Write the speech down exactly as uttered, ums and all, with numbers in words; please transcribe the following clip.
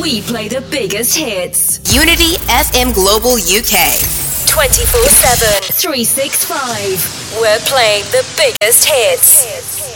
We play the biggest hits. Unity F M Global U K. twenty-four seven, three sixty-five. We're playing the biggest hits.